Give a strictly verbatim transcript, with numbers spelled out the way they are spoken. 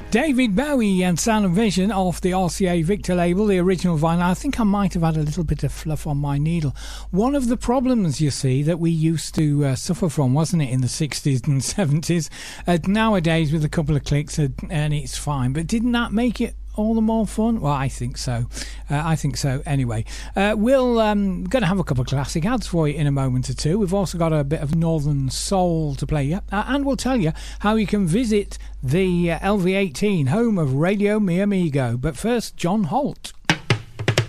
David Bowie and Sound and Vision off the R C A Victor label, the original vinyl. I think I might have had a little bit of fluff on my needle. One of the problems, you see, that we used to uh, suffer from, wasn't it, in the sixties and seventies? Uh, nowadays, with a couple of clicks, uh, and it's fine. But didn't that make it all the more fun? Well, I think so. Uh, I think so anyway. Uh, we'll um, going to have a couple of classic ads for you in a moment or two. We've also got a bit of Northern Soul to play you. Uh, and we'll tell you how you can visit the uh, L V eighteen, home of Radio Mi Amigo. But first, John Holt.